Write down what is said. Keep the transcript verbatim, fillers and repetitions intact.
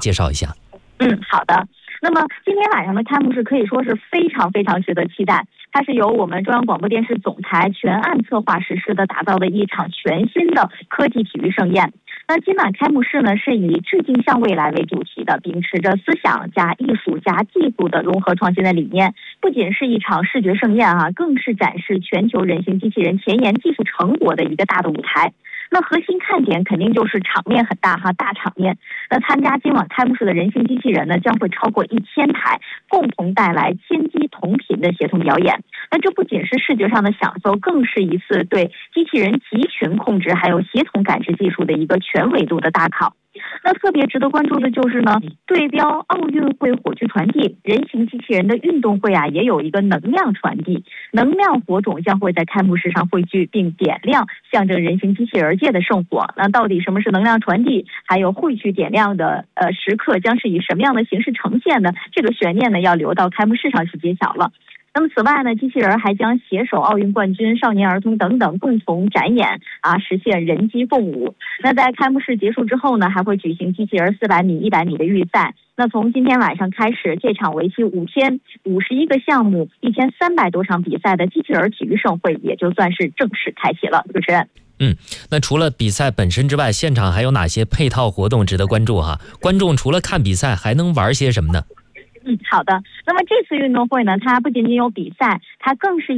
介绍一下。 嗯，好的。那么今天晚上的开幕式可以说是非常非常值得期待，它是由我们中央广播电视总台全案策划实施的，打造的一场全新的科技体育盛宴。那今晚开幕式呢，是以致敬向未来为主题的，秉持着思想加艺术加技术的融合创新的理念，不仅是一场视觉盛宴啊，更是展示全球人形机器人前沿技术成果的一个大的舞台。那核心看点肯定就是场面很大哈，大场面。那参加今晚开幕式的人形机器人呢，将会超过一千台，共同带来千机同频的协同表演。那这不仅是视觉上的享受，更是一次对机器人集群控制还有协同感知技术的一个全维度的大考。那特别值得关注的就是呢，对标奥运会火炬传递，人形机器人的运动会啊，也有一个能量传递，能量火种将会在开幕式上汇聚并点亮，象征人形机器人界的圣火。那到底什么是能量传递，还有汇聚点亮的呃时刻将是以什么样的形式呈现呢？这个悬念呢，要留到开幕式上去揭晓了。那么此外呢，机器人还将携手奥运冠军、少年儿童等等共同展演啊，实现人机共舞。那在开幕式结束之后呢，还会举行机器人四百米、一百米的预赛。那从今天晚上开始，这场为期五天、五十一个项目、一千三百多场比赛的机器人体育盛会也就算是正式开启了。主持人， 嗯，那除了比赛本身之外，现场还有哪些配套活动值得关注哈？观众除了看比赛，还能玩些什么呢？ 嗯，好的。那么这次运动会呢，它不仅仅有比赛，它更是